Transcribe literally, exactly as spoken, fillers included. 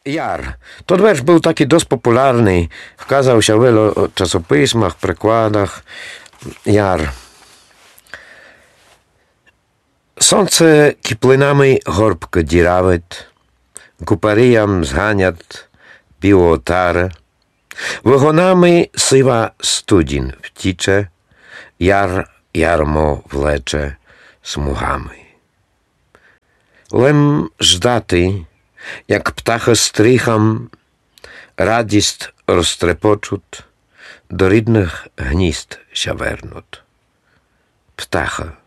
Jar. To wiersz był taki dość popularny. Wkazał się w wielu czasopismach, przekładach. Jar. Сонце кіплинами горбко діравить, купаріям зганять білоотара, вигонами сива студінь втіче, яр ярмо влече смугами. Лем ждати, як птаха стрихам, радість розтрепочуть, до рідних гнізд ся вернуть. Птаха